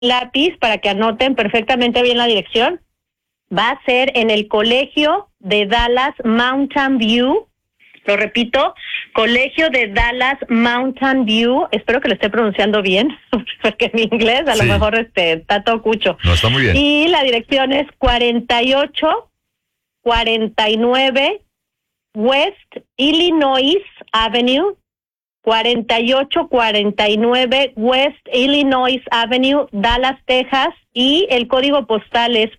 lápiz para que anoten perfectamente bien la dirección. Va a ser en el Colegio de Dallas Mountain View. Lo repito, Colegio de Dallas Mountain View. Espero que lo esté pronunciando bien, porque mi inglés a lo mejor está todo cucho. No, está muy bien. Y la dirección es 4849 West Illinois Avenue. 4849 West Illinois Avenue, Dallas, Texas, y el código postal es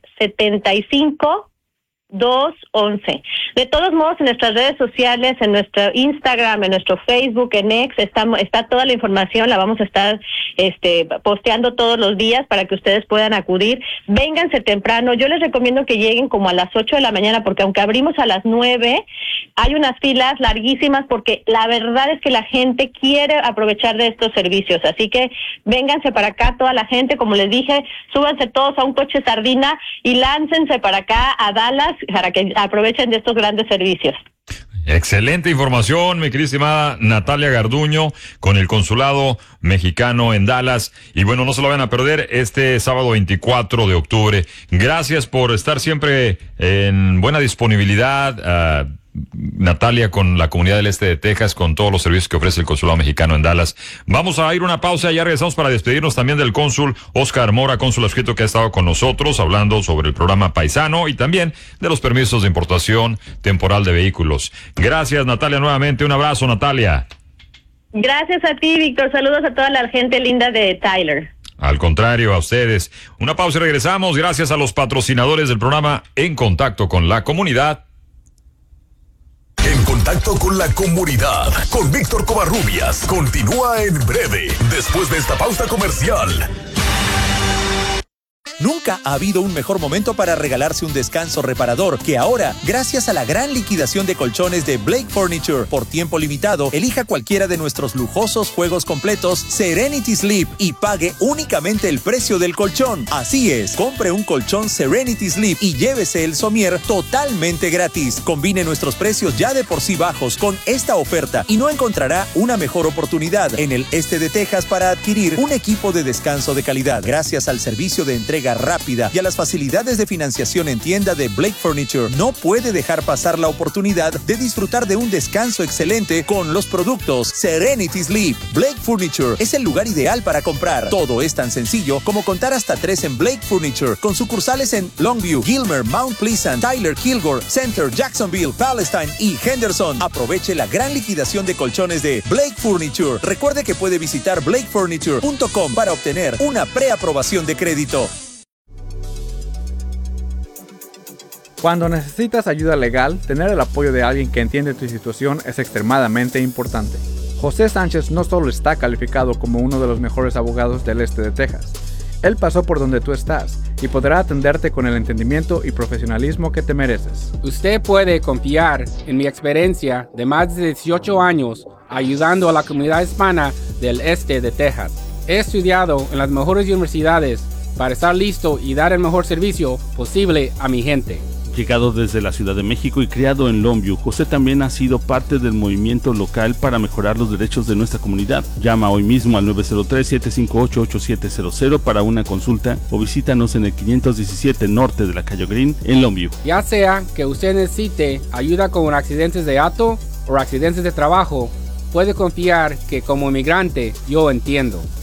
75211. De todos modos, en nuestras redes sociales, en nuestro Instagram, en nuestro Facebook, en X, está toda la información, la vamos a estar posteando todos los días para que ustedes puedan acudir. Vénganse temprano. Yo les recomiendo que lleguen como a las 8 de la mañana, porque aunque abrimos a las 9, hay unas filas larguísimas, porque la verdad es que la gente quiere aprovechar de estos servicios. Así que vénganse para acá, toda la gente, como les dije, súbanse todos a un coche sardina y láncense para acá a Dallas para que aprovechen de estos grandes servicios. Excelente información, mi queridísima Natalia Garduño, con el Consulado Mexicano en Dallas. Y bueno, no se lo van a perder este sábado 24 de octubre. Gracias por estar siempre en buena disponibilidad, Natalia, con la comunidad del este de Texas, con todos los servicios que ofrece el Consulado Mexicano en Dallas. Vamos a ir una pausa y ya regresamos para despedirnos también del cónsul Oscar Mora, cónsul adscrito, que ha estado con nosotros hablando sobre el programa Paisano y también de los permisos de importación temporal de vehículos. Gracias, Natalia, nuevamente. Un abrazo, Natalia. Gracias a ti, Víctor. Saludos a toda la gente linda de Tyler. Al contrario, a ustedes. Una pausa y regresamos. Gracias a los patrocinadores del programa En Contacto con la Comunidad. En Contacto con la Comunidad, con Víctor Covarrubias, continúa en breve, después de esta pausa comercial. Nunca ha habido un mejor momento para regalarse un descanso reparador que ahora, gracias a la gran liquidación de colchones de Blake Furniture. Por tiempo limitado, elija cualquiera de nuestros lujosos juegos completos Serenity Sleep y pague únicamente el precio del colchón. Así es, compre un colchón Serenity Sleep y llévese el somier totalmente gratis. Combine nuestros precios ya de por sí bajos con esta oferta y no encontrará una mejor oportunidad en el este de Texas para adquirir un equipo de descanso de calidad. Gracias al servicio de entrega rápida y a las facilidades de financiación en tienda de Blake Furniture, no puede dejar pasar la oportunidad de disfrutar de un descanso excelente con los productos Serenity Sleep. Blake Furniture es el lugar ideal para comprar. Todo es tan sencillo como contar hasta 3 en Blake Furniture, con sucursales en Longview, Gilmer, Mount Pleasant, Tyler, Kilgore, Center, Jacksonville, Palestine y Henderson. Aproveche la gran liquidación de colchones de Blake Furniture. Recuerde que puede visitar blakefurniture.com para obtener una preaprobación de crédito. Cuando necesitas ayuda legal, tener el apoyo de alguien que entiende tu situación es extremadamente importante. José Sánchez no solo está calificado como uno de los mejores abogados del este de Texas, él pasó por donde tú estás y podrá atenderte con el entendimiento y profesionalismo que te mereces. Usted puede confiar en mi experiencia de más de 18 años ayudando a la comunidad hispana del este de Texas. He estudiado en las mejores universidades para estar listo y dar el mejor servicio posible a mi gente. Llegado desde la Ciudad de México y criado en Longview, José también ha sido parte del movimiento local para mejorar los derechos de nuestra comunidad. Llama hoy mismo al 903-758-8700 para una consulta o visítanos en el 517 norte de la calle Green en Longview. Ya sea que usted necesite ayuda con accidentes de auto o accidentes de trabajo, puede confiar que como inmigrante yo entiendo.